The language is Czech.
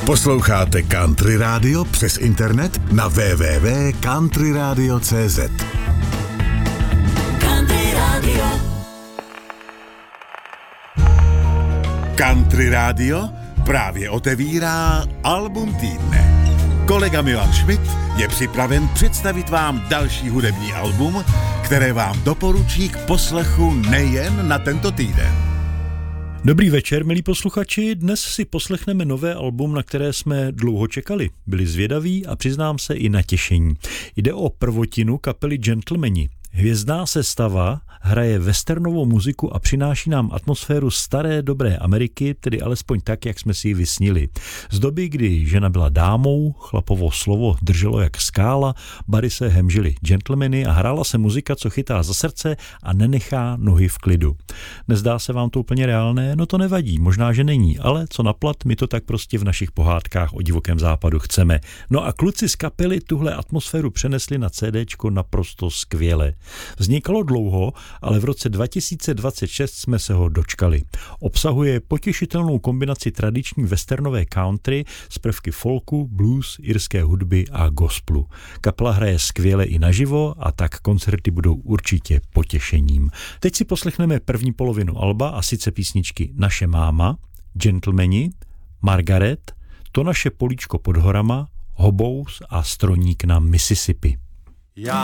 Posloucháte Country Radio přes internet na www.countryradio.cz. Country Radio. Country Radio právě otevírá album týdne. Kolega Milan Schmidt je připraven představit vám další hudební album, které vám doporučí k poslechu nejen na tento týden. Dobrý večer, milí posluchači. Dnes si poslechneme nové album, na které jsme dlouho čekali. Byli zvědaví a přiznám se i natěšení. Jde o prvotinu kapely Gentlemani. Hvězdná sestava hraje westernovou muziku a přináší nám atmosféru staré dobré Ameriky, tedy alespoň tak, jak jsme si ji vysnili. Z doby, kdy žena byla dámou, chlapovo slovo drželo jak skála, bary se hemžily gentlemany a hrála se muzika, co chytá za srdce a nenechá nohy v klidu. Nezdá se vám to úplně reálné? No to nevadí, možná, že není, ale co naplat, my to tak prostě v našich pohádkách o divokém západu chceme. No a kluci z kapely tuhle atmosféru přenesli na CDčko naprosto skvěle. Vznikalo dlouho, ale v roce 2026 jsme se ho dočkali. Obsahuje potěšitelnou kombinaci tradiční westernové country s prvky folku, blues, irské hudby a gospelu. Kapela hraje skvěle i naživo a tak koncerty budou určitě potěšením. Teď si poslechneme první polovinu alba a sice písničky Naše máma, Gentlemani, Margaret, To naše políčko pod horama, Hobous a Stroník na Mississippi. Já